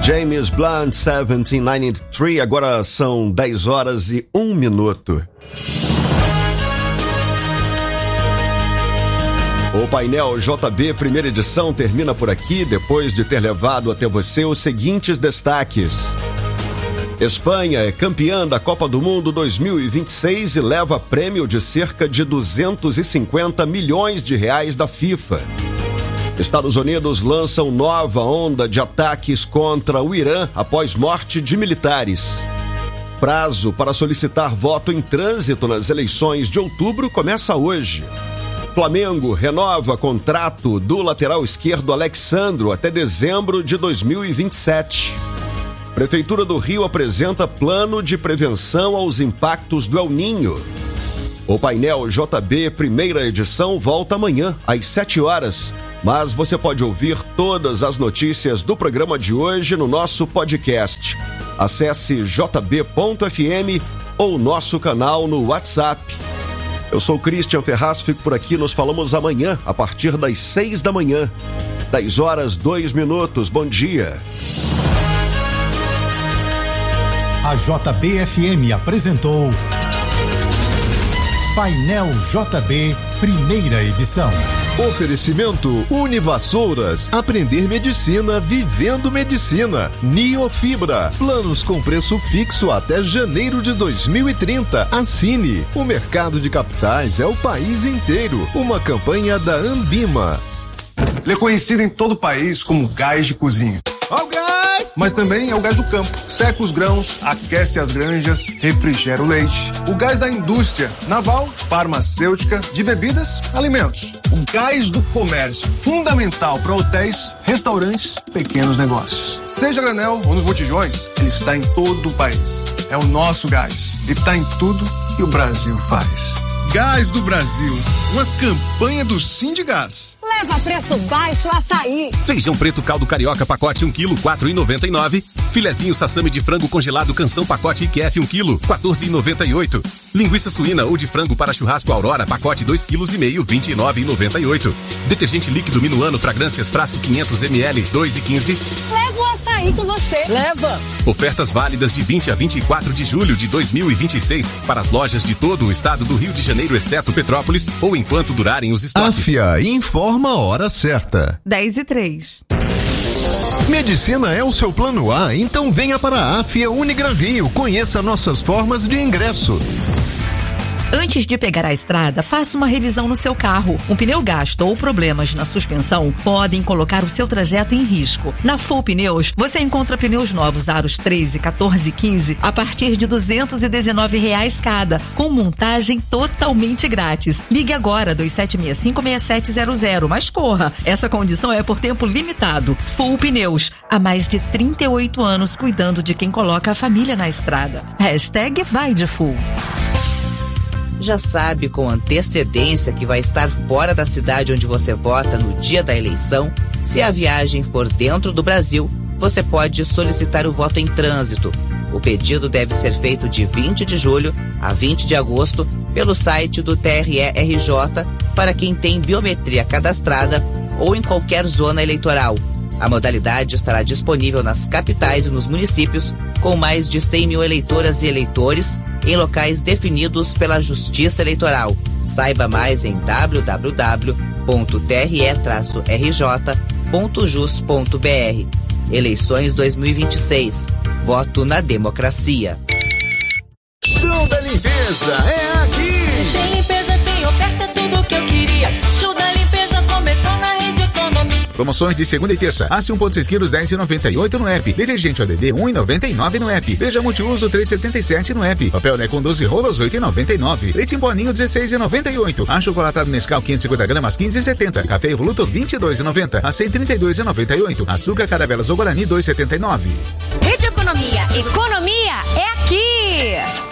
James Blunt, 1793, agora são 10 horas e 1 minuto. O painel JB primeira edição termina por aqui, depois de ter levado até você os seguintes destaques. Espanha é campeã da Copa do Mundo 2026 e leva prêmio de cerca de 250 milhões de reais da FIFA. Estados Unidos lançam nova onda de ataques contra o Irã após morte de militares. Prazo para solicitar voto em trânsito nas eleições de outubro começa hoje. Flamengo renova contrato do lateral esquerdo Alexandro até dezembro de 2027. Prefeitura do Rio apresenta plano de prevenção aos impactos do El Ninho. O painel JB primeira edição volta amanhã às 7 horas. Mas você pode ouvir todas as notícias do programa de hoje no nosso podcast. Acesse jb.fm ou nosso canal no WhatsApp. Eu sou Christian Ferraz, fico por aqui, nos falamos amanhã a partir das 6 da manhã. 10 horas, 2 minutos, bom dia. A JBFM apresentou Painel JB, primeira edição. Oferecimento Univassouras, aprender medicina vivendo medicina. Niofibra, planos com preço fixo até janeiro de 2030. Assine. O mercado de capitais é o país inteiro. Uma campanha da Ambima. Ele é conhecido em todo o país como gás de cozinha. Ó o gás! Mas também é o gás do campo. Seca os grãos, aquece as granjas, refrigera o leite. O gás da indústria naval, farmacêutica, de bebidas, alimentos. O gás do comércio, fundamental para hotéis, restaurantes, pequenos negócios. Seja a granel ou nos botijões, ele está em todo o país. É o nosso gás. E está em tudo que o Brasil faz. Gás do Brasil, uma campanha do Sindigás. Leva preço baixo açaí. Feijão preto caldo carioca pacote 1 kg, 4,99. Filezinho sassami de frango congelado canção pacote IQF 1 kg, 14,98. Linguiça suína ou de frango para churrasco Aurora pacote 2,5 kg, 29,98. Detergente líquido Minuano fragrâncias frasco 500 ml, 2,15. Leva o açaí com você. Leva. Ofertas válidas de 20 a 24 de julho de 2026 para as lojas de todo o estado do Rio de Janeiro, exceto Petrópolis, ou enquanto durarem os estoques. Afia informa a hora certa. 10h03. Medicina é o seu plano A, então venha para a Afia Unigran Rio. Conheça nossas formas de ingresso. Antes de pegar a estrada, faça uma revisão no seu carro. Um pneu gasto ou problemas na suspensão podem colocar o seu trajeto em risco. Na Full Pneus, você encontra pneus novos aros 13, 14 e 15 a partir de R$ 219 cada, com montagem totalmente grátis. Ligue agora 2765-6700, mas corra. Essa condição é por tempo limitado. Full Pneus, há mais de 38 anos cuidando de quem coloca a família na estrada. Hashtag vai de Full. Já sabe com antecedência que vai estar fora da cidade onde você vota no dia da eleição? Se a viagem for dentro do Brasil, você pode solicitar o voto em trânsito. O pedido deve ser feito de 20 de julho a 20 de agosto pelo site do TRE-RJ para quem tem biometria cadastrada ou em qualquer zona eleitoral. A modalidade estará disponível nas capitais e nos municípios com mais de 100 mil eleitoras e eleitores em locais definidos pela Justiça Eleitoral. Saiba mais em www.tre-rj.jus.br. Eleições 2026. Voto na democracia. Show da limpeza é aqui! Tem limpeza, tem oferta, tudo que eu queria. Show da limpeza começou na Rede Economia. Promoções de segunda e terça. Aço 1,6 kg, 10,98 no app. Detergente ODD, 1,99 no app. Veja multiuso, 3,77 no app. Papel Necon 12 rolos, 8,99. Leite em poninho, 16,98. Achocolatado Nescau, 550 gramas, 15,70. Café Evoluto, 22,90. Açaí, 32,98. Açúcar Caravelas ou Guarani, 2,79. Rede Economia. Economia é aqui!